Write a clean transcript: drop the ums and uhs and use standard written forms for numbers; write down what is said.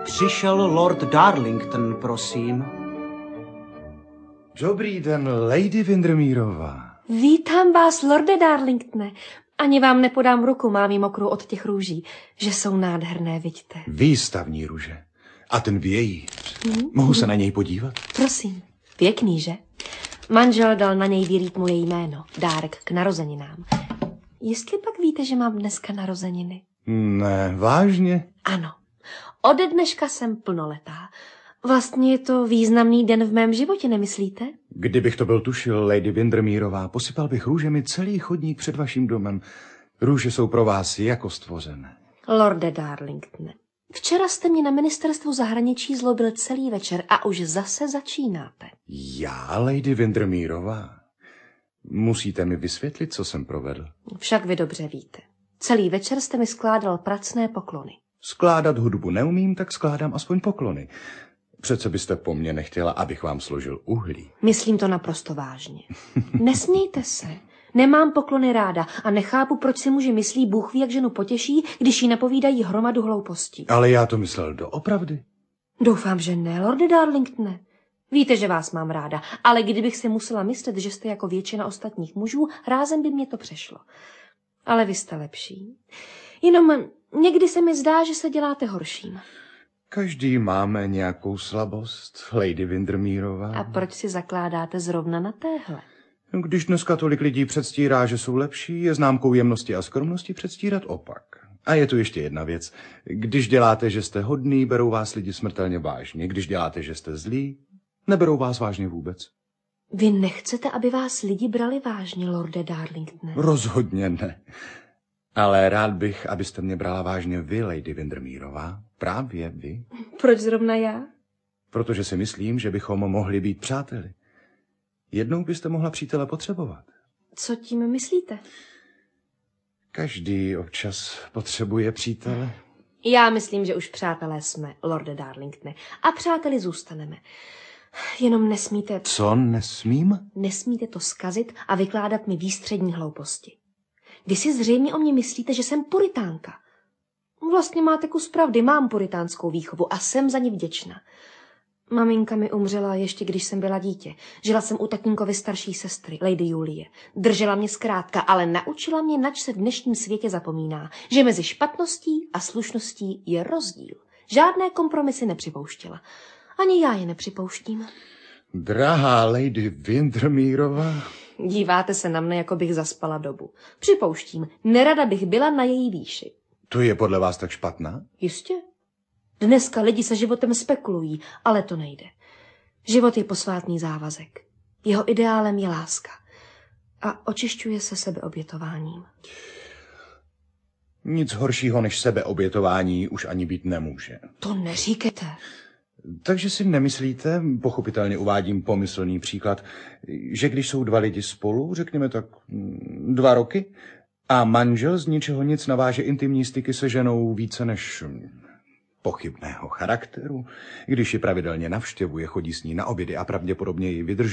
Přišel Lord Darlington, prosím. Dobrý den, Lady Windermereová. Vítám vás, Lorde Darlingtone. Ani vám nepodám ruku, mám jí mokrou od těch růží, že jsou nádherné, vidíte. Výstavní růže. A ten vějíř. Mohu se na něj podívat? Prosím, pěkný, že? Manžel dal na něj vyrýt moje jméno, dárek k narozeninám. Jestli pak víte, že mám dneska narozeniny? Ne, vážně? Ano, ode dneška jsem plnoletá. Vlastně je to významný den v mém životě, nemyslíte? Kdybych to byl tušil, Lady Windermereová, posypal bych růžemi celý chodník před vaším domem. Růže jsou pro vás jako stvořené. Lorde Darlingtone, včera jste mě na ministerstvu zahraničí zlobil celý večer a už zase začínáte. Já, Lady Windermereová? Musíte mi vysvětlit, co jsem provedl. Však vy dobře víte. Celý večer jste mi skládal pracné poklony. Skládat hudbu neumím, tak skládám aspoň poklony. Přece byste po mně nechtěla, abych vám složil uhlí. Myslím to naprosto vážně. Nesmějte se. Nemám poklony ráda a nechápu, proč si muži myslí, Bůh ví, jak ženu potěší, když jí napovídají hromadu hloupostí. Ale já to myslel doopravdy. Doufám, že ne, Lorde Darlingtone. Víte, že vás mám ráda, ale kdybych si musela myslet, že jste jako většina ostatních mužů, rázem by mě to přešlo. Ale vy jste lepší. Jenom někdy se mi zdá, že se děláte horším. Každý máme nějakou slabost, Lady Windermereová. A proč si zakládáte zrovna na téhle? Když dneska tolik lidí předstírá, že jsou lepší, je známkou jemnosti a skromnosti předstírat opak. A je tu ještě jedna věc. Když děláte, že jste hodný, berou vás lidi smrtelně vážně. Když děláte, že jste zlí, neberou vás vážně vůbec. Vy nechcete, aby vás lidi brali vážně, Lorde Darlingtone? Rozhodně ne. Ale rád bych, abyste mě brala vážně vy, Lady Windermereová. Právě vy. Proč zrovna já? Protože si myslím, že bychom mohli být přáteli. Jednou byste mohla přítele potřebovat. Co tím myslíte? Každý občas potřebuje přítele. Já myslím, že už přátelé jsme, Lorde Darlingtone. A přáteli zůstaneme. Jenom nesmíte... Co nesmím? Nesmíte to zkazit a vykládat mi výstřední hlouposti. Vy si zřejmě o mě myslíte, že jsem puritánka. Vlastně máte kus pravdy, mám puritánskou výchovu a jsem za ní vděčná. Maminka mi umřela ještě, když jsem byla dítě. Žila jsem u tatínkovy starší sestry, Lady Julie. Držela mě zkrátka, ale naučila mě, nač se v dnešním světě zapomíná, že mezi špatností a slušností je rozdíl. Žádné kompromisy nepřipouštěla. Ani já je nepřipouštím. Drahá Lady Windermereová. Díváte se na mne, jako bych zaspala dobu. Připouštím, nerada bych byla na její výši. To je podle vás tak špatná? Jistě. Dneska lidi se životem spekulují, ale to nejde. Život je posvátný závazek. Jeho ideálem je láska. A očišťuje se sebeobětováním. Nic horšího než sebeobětování už ani být nemůže. To neříkejte. Takže si nemyslíte, pochopitelně uvádím pomyslný příklad, že když jsou dva lidi spolu, řekněme tak 2 roky, a manžel z ničeho nic naváže intimní styky se ženou více než pochybného charakteru, když ji pravidelně navštěvuje, chodí s ní na obědy a pravděpodobně ji vydrží,